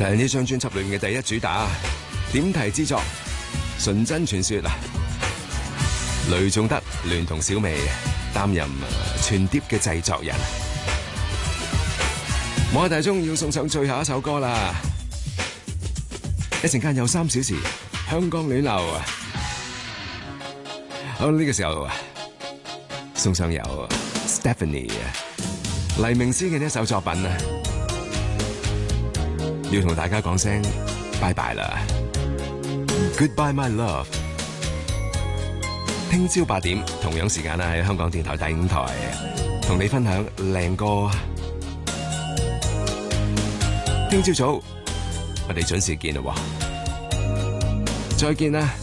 但係呢張專輯裏面嘅第一主打點題之作《純真傳說》啊，雷頌德聯同小薇擔任全碟嘅製作人。我係大鐘要送上最後一首歌啦，一陣間有3小時香港暖流啊！好，呢個時候送上由 Stephanie 黎明詩嘅呢一首作品啊，要同大家講聲拜拜啦 ，Goodbye my love。聽朝8點同樣時間啦，喺香港電台第5台同你分享靚歌。聽朝早我哋準時見啦，再見啦！